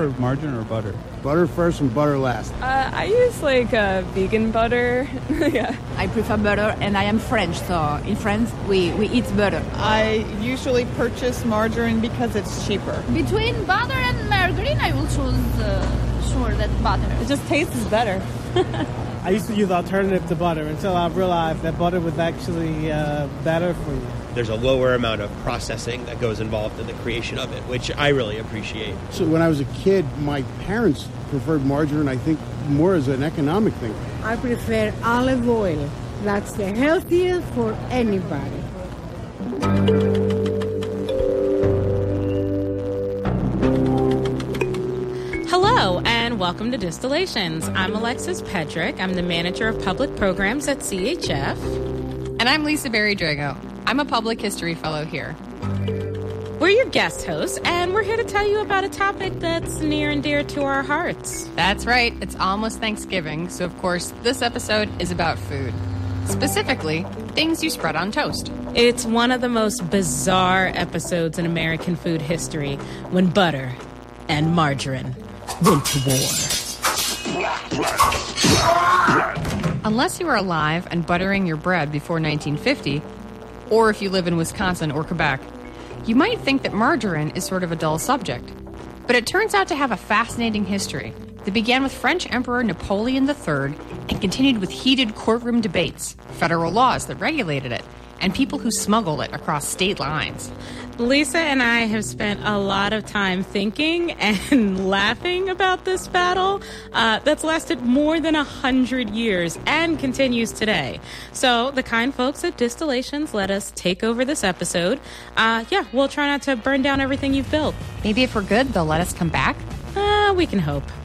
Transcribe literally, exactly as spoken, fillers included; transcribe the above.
or margarine or butter? Butter first and butter last. Uh, I use like uh, vegan butter. Yeah. I prefer butter, and I am French, so in France we, we eat butter. I usually purchase margarine because it's cheaper. Between butter and margarine, I will choose uh, sure that butter. It just tastes better. I used to use alternative to butter until I realized that butter was actually uh, better for you. There's a lower amount of processing that goes involved in the creation of it, which I really appreciate. So when I was a kid, my parents preferred margarine, I think, more as an economic thing. I prefer olive oil. That's the healthiest for anybody. Hello, and welcome to Distillations. I'm Alexis Pedrick. I'm the manager of public programs at C H F. And I'm Lisa Berry-Drago. I'm a public history fellow here. We're your guest hosts, and we're here to tell you about a topic that's near and dear to our hearts. That's right. It's almost Thanksgiving, so of course, this episode is about food. Specifically, things you spread on toast. It's one of the most bizarre episodes in American food history, when butter and margarine went to war. Unless you were alive and buttering your bread before nineteen fifty, or if you live in Wisconsin or Quebec, you might think that margarine is sort of a dull subject. But it turns out to have a fascinating history that began with French Emperor Napoleon the Third and continued with heated courtroom debates, federal laws that regulated it, and people who smuggled it across state lines. Lisa and I have spent a lot of time thinking and laughing about this battle uh, that's lasted more than a hundred years and continues today. So the kind folks at Distillations let us take over this episode. Uh, yeah, we'll try not to burn down everything you've built. Maybe if we're good, they'll let us come back? Uh, we can hope.